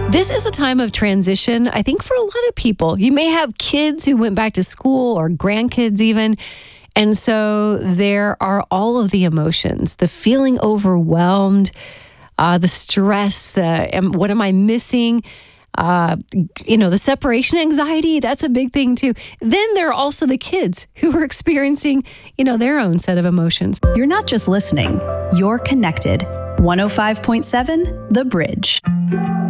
This is a time of transition, I think, for a lot of people. You may have kids who went back to school or grandkids even. And so there are all of the emotions, the feeling overwhelmed, the stress, what am I missing? The separation anxiety, that's a big thing too. Then there are also the kids who are experiencing, their own set of emotions. You're not just listening, you're connected. 105.7 The Bridge.